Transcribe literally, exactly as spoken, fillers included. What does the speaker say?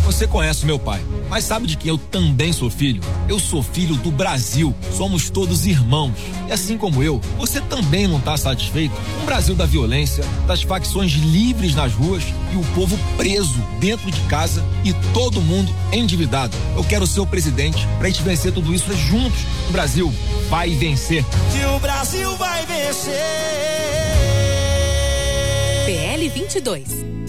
Você conhece o meu pai, mas sabe de quem eu também sou filho? Eu sou filho do Brasil. Somos todos irmãos. E assim como eu, você também não está satisfeito com o Brasil da violência, das facções livres nas ruas e o povo preso dentro de casa e todo mundo endividado. Eu quero ser o presidente pra gente vencer tudo isso juntos. O Brasil vai vencer. Que o Brasil vai vencer. P L vinte e dois.